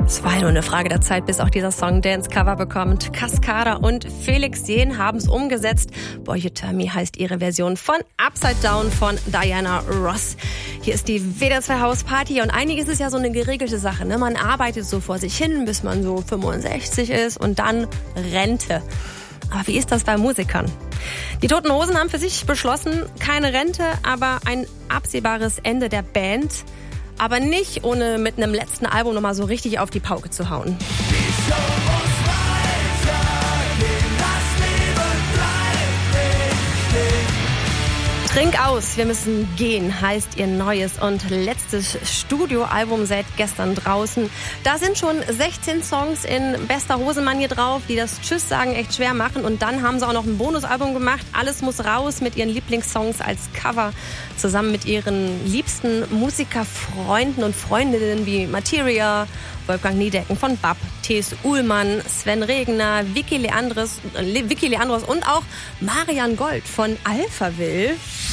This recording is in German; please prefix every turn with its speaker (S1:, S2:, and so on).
S1: Es war nur eine Frage der Zeit, bis auch dieser Song Dance-Cover bekommt. Cascada und Felix Jähn haben es umgesetzt. Boy You Tell Me heißt ihre Version von Upside Down von Diana Ross. Hier ist die WDR 2 Hausparty und eigentlich ist es ja so eine geregelte Sache, ne? Man arbeitet so vor sich hin, bis man so 65 ist und dann Rente. Aber wie ist das bei Musikern? Die Toten Hosen haben für sich beschlossen, keine Rente, aber ein absehbares Ende der Band. Aber nicht, ohne mit einem letzten Album nochmal so richtig auf die Pauke zu hauen.
S2: Die Show muss weitergehen, das Leben bleibt nicht stehen.
S1: Trink aus, wir müssen gehen, heißt ihr neues und letztes Studioalbum seit gestern draußen. Da sind schon 16 Songs in bester Hosenmanier drauf, die das Tschüss sagen echt schwer machen. Und dann haben sie auch noch ein Bonusalbum gemacht. Alles muss raus mit ihren Lieblingssongs als Cover. Zusammen mit ihren liebsten Musikerfreunden und Freundinnen wie Materia, Wolfgang Niedecken von BAP, T.S. Uhlmann, Sven Regner, Vicky Leandros und auch Marian Gold von Alphaville.